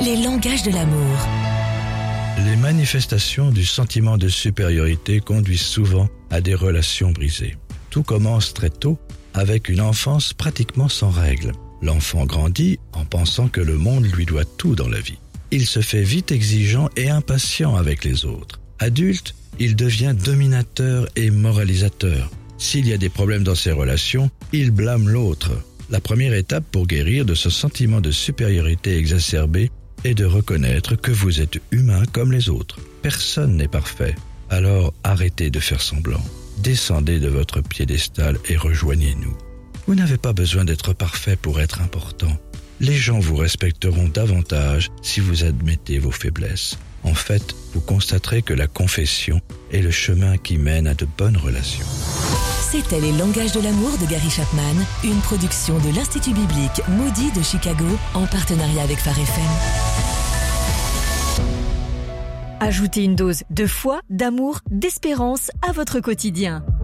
Les langages de l'amour. Les manifestations du sentiment de supériorité conduisent souvent à des relations brisées. Tout commence très tôt, avec une enfance pratiquement sans règles. L'enfant grandit en pensant que le monde lui doit tout dans la vie. Il se fait vite exigeant et impatient avec les autres. Adulte, il devient dominateur et moralisateur. S'il y a des problèmes dans ses relations, il blâme l'autre. La première étape pour guérir de ce sentiment de supériorité exacerbé est de reconnaître que vous êtes humain comme les autres. Personne n'est parfait. Alors arrêtez de faire semblant. Descendez de votre piédestal et rejoignez-nous. Vous n'avez pas besoin d'être parfait pour être important. Les gens vous respecteront davantage si vous admettez vos faiblesses. En fait, vous constaterez que la confession est le chemin qui mène à de bonnes relations. C'était Les langages de l'amour de Gary Chapman, une production de l'Institut biblique Moody de Chicago en partenariat avec Phare FM. Ajoutez une dose de foi, d'amour, d'espérance à votre quotidien.